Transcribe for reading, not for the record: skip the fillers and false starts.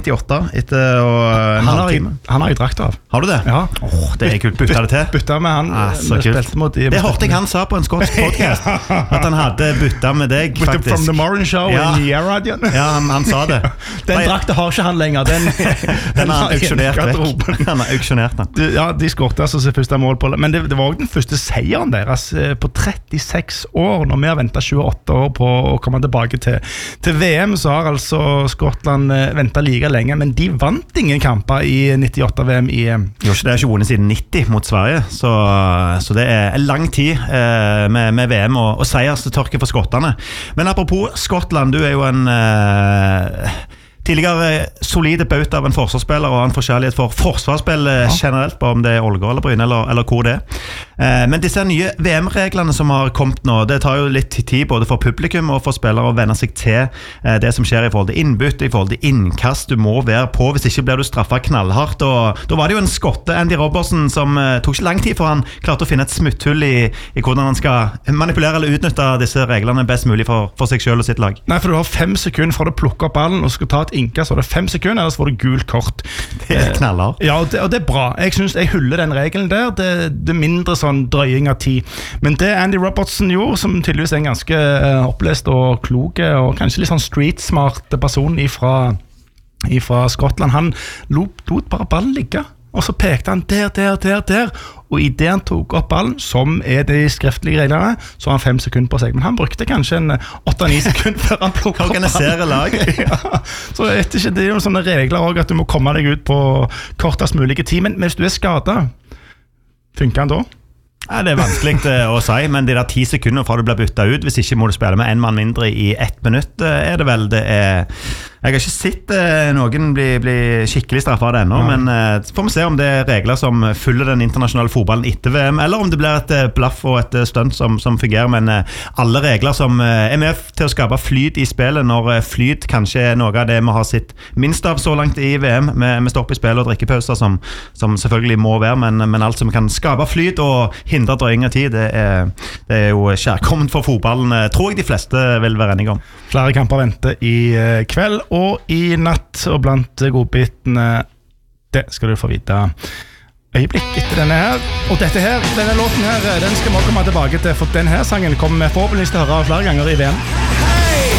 98 etter en halvtime. Han har jeg drakt av. Har du det? Ja. Det er kult. Bytta det til. Bytta med han. Så kult. Det hørte jeg han sa på en skotsk podcast. At han hadde bytta med deg, faktisk. From the morning show in the radio. Ja, han sa det. Den drakta har ikke han lenger. Den har han auksjonert vekk. Han har auksjonert den. Ja, de skårte altså sitt første mål på det. Men det var også den første seieren deres på 36 år, når vi har ventet 28 år på å komme tilbake til VM, så har altså Skottland ventet like lenge, men de vant ingen kamper i 98-VM i Det har ikke vunnet siden 90 mot Sverige, så det er lang tid med VM og seierstørke for skottene. Men apropos Skottland, du er jo en tidligere solide baut av en forsvarsspiller og en forskjellighet for forsvarsspill generelt, på om det er Ålgård eller Bryne eller hvor det er. Men disse nye VM-reglene som har kommet nå, det tar jo litt tid både for publikum og for spillere å venne seg til det som skjer i forhold til innbytte, i forhold til innkast. Du må være på, hvis ikke blir du straffet knallhardt. Og da var det jo en skotte, Andy Robertson, som tok ikke lang tid for han klarte å finne et smutthull i hvordan han skal manipulere eller utnytte disse reglene best mulig for seg selv og sitt lag. Nei, for du har 5 sekunder fra du plukker opp ballen og skal ta et innkast, så er det 5 sekunder, ellers får du gult kort. Det er knallhardt. Ja, og det er bra. Jeg synes jeg hyller den regelen der. Det er mindre sånn drøying av tid. Men det Andy Robertson gjorde, som tydeligvis er en ganske opplest og klok og kanskje litt sånn street-smart person ifra Skottland, han lot bare ballen ligge. Og så pekte han der. Og i det han tok opp ballen, som er de skriftlige reglene, så har han 5 sekunder på seg. Men han brukte kanskje en 8-9 sekunder før han plukket opp organisere laget. Ja. Så det er jo sånne regler også, at du må komme deg ut på kortest mulige tid. Men hvis du er skadet, funker han da? Ja, det er vanskelig å si, men de der 10 sekunder fra du blir byttet ut, hvis ikke må du spille med en mann mindre i 1 minutt, er det vel. Jeg har ikke sett noen bli skikkelig straffet av det ennå, men får vi se om det er regler som følger den internasjonale fotballen etter VM, eller om det blir et blaff og et stunt som fungerer, men alle regler som er med til å skape flyt i spillet, når flyt kanskje er noe av det vi har sett minst av så langt i VM, med stopp i spill og drikkepauser, som selvfølgelig må være, men alt som kan skape flyt og hindre drøying av tid, det er jo kjærkomment for fotballen, tror jeg de fleste vil være enige om. Flere kamper venter i kveld og i natt, og blant godbitene, det skal du få vite øyeblikk etter denne her. Og denne låten her, den skal vi komme tilbake til, for denne her sangen kommer vi forhåpentligvis til å høre flere ganger i VM.